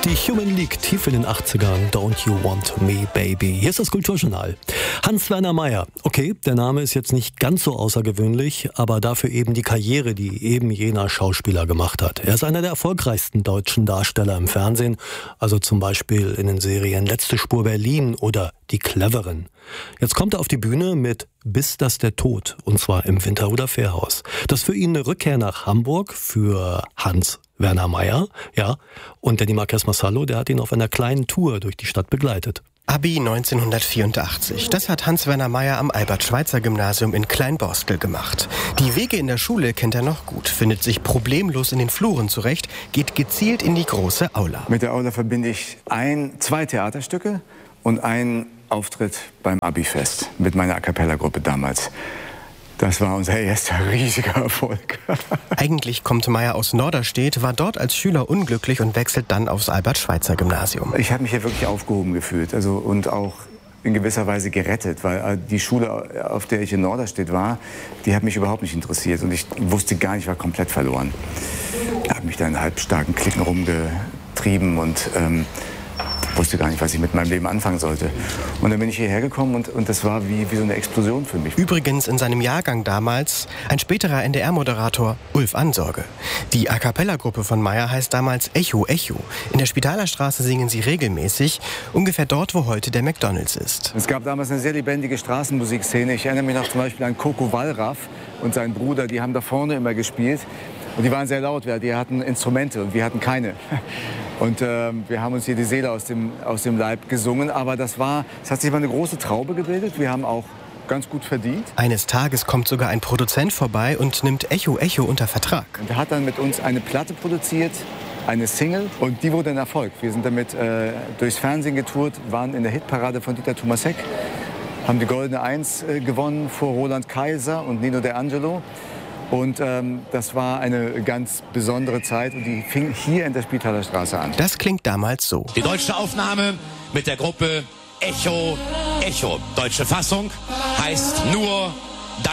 Die Human League tief in den 80ern, Don't You Want Me Baby. Hier ist das Kulturjournal. Hans-Werner Meier. Okay, der Name ist jetzt nicht ganz so außergewöhnlich, aber dafür eben die Karriere, die eben jener Schauspieler gemacht hat. Er ist einer der erfolgreichsten deutschen Darsteller im Fernsehen, also zum Beispiel in den Serien Letzte Spur Berlin oder Die Cleveren. Jetzt kommt er auf die Bühne mit Bis das der Tod, und zwar im Winterhuder Fährhaus. Das ist für ihn eine Rückkehr nach Hamburg, für Hans-Werner Meier, ja. Und Danny Marques Masallo, der hat ihn auf einer kleinen Tour durch die Stadt begleitet. Abi 1984. Das hat Hans-Werner Meier am Albert-Schweitzer-Gymnasium in Kleinborstel gemacht. Die Wege in der Schule kennt er noch gut, findet sich problemlos in den Fluren zurecht, geht gezielt in die große Aula. Mit der Aula verbinde ich zwei Theaterstücke und einen Auftritt beim Abi-Fest mit meiner A-Cappella-Gruppe damals. Das war unser erster riesiger Erfolg. Eigentlich kommt Meier aus Norderstedt, war dort als Schüler unglücklich und wechselt dann aufs Albert-Schweitzer-Gymnasium. Ich habe mich hier wirklich aufgehoben gefühlt, und auch in gewisser Weise gerettet, weil die Schule, auf der ich in Norderstedt war, die hat mich überhaupt nicht interessiert und ich wusste gar nicht, ich war komplett verloren. Ich habe mich da in halbstarken Klicken rumgetrieben und wusste gar nicht, was ich mit meinem Leben anfangen sollte. Und dann bin ich hierher gekommen und das war wie so eine Explosion für mich. Übrigens in seinem Jahrgang damals ein späterer NDR-Moderator Ulf Ansorge. Die A-Cappella-Gruppe von Meier heißt damals Echo Echo. In der Spitalerstraße singen sie regelmäßig, ungefähr dort, wo heute der McDonald's ist. Es gab damals eine sehr lebendige Straßenmusikszene. Ich erinnere mich noch zum Beispiel an Coco Wallraff und seinen Bruder, die haben da vorne immer gespielt. Und die waren sehr laut, die hatten Instrumente und wir hatten keine. Und wir haben uns hier die Seele aus dem Leib gesungen. Aber es hat sich mal eine große Traube gebildet. Wir haben auch ganz gut verdient. Eines Tages kommt sogar ein Produzent vorbei und nimmt Echo Echo unter Vertrag. Und er hat dann mit uns eine Platte produziert, eine Single. Und die wurde ein Erfolg. Wir sind damit durchs Fernsehen getourt, waren in der Hitparade von Dieter Thomas-Heck, haben die Goldene Eins gewonnen vor Roland Kaiser und Nino De Angelo. Und das war eine ganz besondere Zeit und die fing hier in der Spitaler Straße an. Das klingt damals so. Die deutsche Aufnahme mit der Gruppe Echo Echo. Deutsche Fassung heißt nur